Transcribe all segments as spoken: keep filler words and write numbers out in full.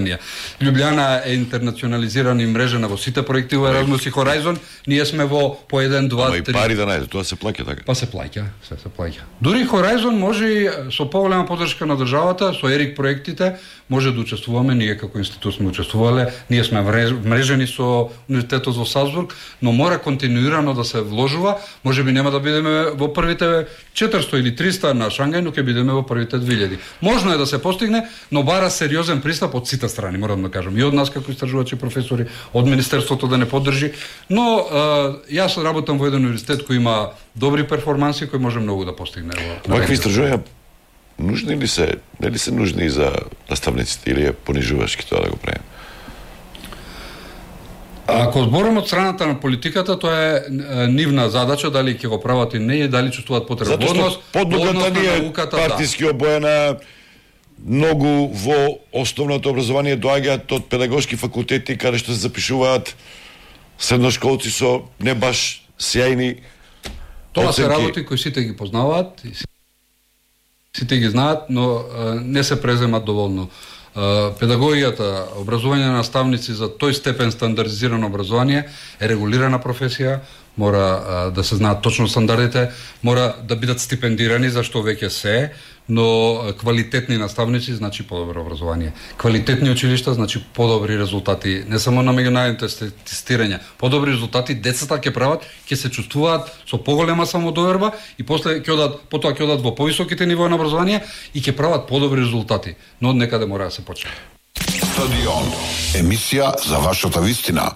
Ljubljana е интернационализирана и мрежена во сите проекти во Erasmus и Horizon, ние сме во по еден, два, три. Ама и пари да најде, тоа се плаќа така. Па се плаќа, се се плаќа. Дури Horizon може и со поголема поддршка на државата, со Ерик проектите, може да учествуваме, ние како институт сме учествувале, ние сме мрежени со Универзитетот во Салцбург, но мора континуирано да се вложува, можеби нема да бидеме во првите четиристо или триста на Шангај, но ќе бидеме во првите две илјади. Можно е да се постигне, но бара сериозен пристап од сите страни, морам да кажам, и од нас како истражувачи професори, од Министерството да не поддржи, но е, јас работам во еден универзитет кој има добри перформанси, кој може многу да постигне. Вакви истражувања нужни ли се, не ли се нужни за наставниците или е понижувачки тоа да го правим? Ако зборам од страната на политиката, тоа е нивна задача, дали ќе го прават и не, и дали чувствуваат потреба. Затоа што подлогата ни е партиски обоена, многу во основното образование доаѓаат од педагошки факултети каде што се запишуваат средношколци со не баш сјајни Тоа се работи кои сите ги познаваат, сите ги знаат, но не се преземат доволно. Педагогијата, образување на наставници за тој степен стандардизирано образование е регулирана професија, мора да се знаат точно стандардите, мора да бидат стипендирани, зашто веќе се, но квалитетни наставници значи подобро образование. Квалитетни училишта значи подобри резултати, не само на меѓународните тестирања, подобри резултати, децата ќе прават, ќе се чувствуваат со поголема самодоверба и после ќе одат, потоа ќе одат во повисоките нивои на образование и ќе прават подобри резултати, но од некаде мора да се почне. Стадион, емисија за вашата вистина.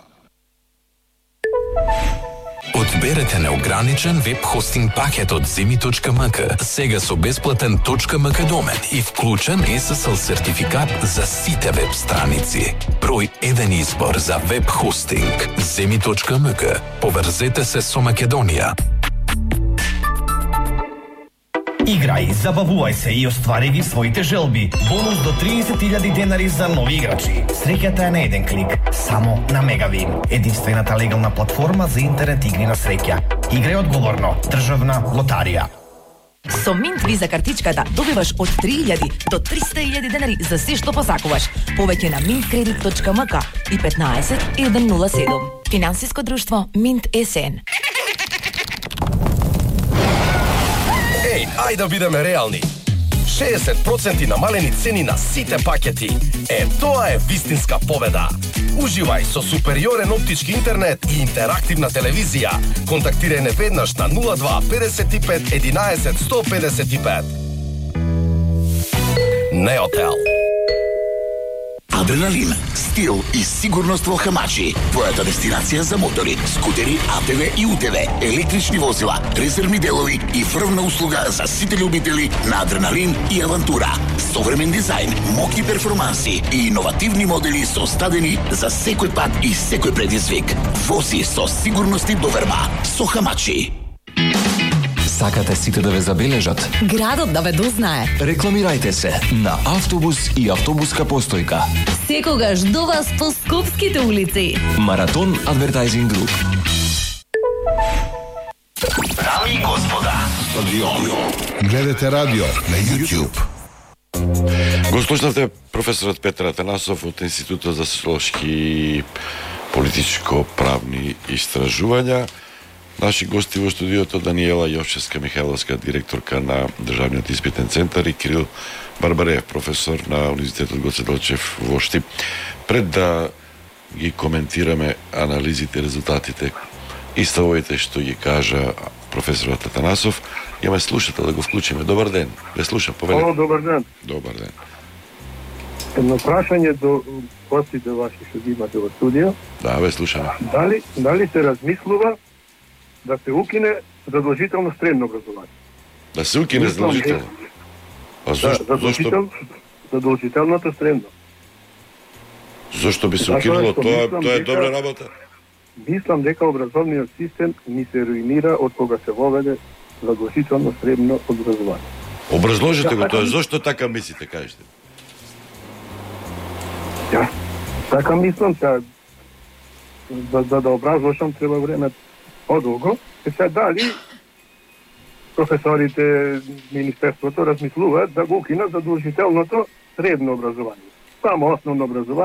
Одберете неограничен веб хостинг пакет од земи точка ем ка, сега со бесплатен .mk домен и вклучен ес ес ел сертификат за сите веб страници. Број еден избор за веб хостинг. земи точка ем ка. Поврзете се со Македонија. Играј, забавувај се и оствари ги своите желби. Бонус до триесет илјади денари за нови играчи. Среќата е на еден клик, само на Мегавин. Единствената легална платформа за интернет игри на среќа. Играј одговорно. Државна лотарија. Со Минт виза картичката добиваш од три илјади до триста илјади денари за се што посакуваш. Повеќе на минт кредит точка ем ка и петнаесет еден нула седум. Финансиско друштво Минт ес ен. Еј, ајде да бидеме реални. шеесет проценти намалени цени на сите пакети. Е, тоа е вистинска победа. Уживај со супериорен оптички интернет и интерактивна телевизија. Контактирај не веднаш на нула два педесет и пет единаесет сто педесет и пет. Неотел. Адреналин, стил и сигурност во Хамачи. Твојата дестинација за мотори, скутери, а те ве и у те ве, електрични возила, резервни делови и врвна услуга за сите љубители на адреналин и авантура. Современ дизајн, моки перформанси и иновативни модели составени за секој пат и секој предизвик. Вози со сигурност и доверба. Со Хамачи. Сакате сите да ве забележат? Градот да ве дознае. Рекламирајте се на автобус и автобуска постојка. Секогаш до вас по скопските улици. Маратон Адвертајзинг Груп. Дами и господа, стадион. Гледате радио на YouTube. Го слушнавте професорот Петар Атанасов од Институтот за социолошки и политичко-правни истражувања. Наши гости во студиото Даниела Јовчевска Михајловска, директорка на Државниот испитен центар, и Кирил Барбареев, професор на Универзитетот Гоце Делчев во Штип. Пред да ги коментираме анализите, резултатите и ставовите што ги кажа професорот Атанасов, имаме слушател да го вклучиме. Добар ден. Ве слушам, повелете. О, добар ден. Добар ден. Едно прашање до гостите ваши што ги имате во студио. Да, ве слушаме. Дали, дали се размислува да се укине задолжително средно образование? Да се укине задолжително? А зашто? Да, задолжител, задолжителното средно. Зошто би се укинуло? Тоа, тоа е добра работа. Мислам дека образовниот систем ни се руинира од кога се воведе задолжително средно образование. Образложите го тоа, зошто така мислите, кажете? Ја, така мислам, сега, да, да, да образлошам треба време подолго. Е сега дали професорите, Министерството размислуваат да го укинат задолжителното средно образование. само основно образование.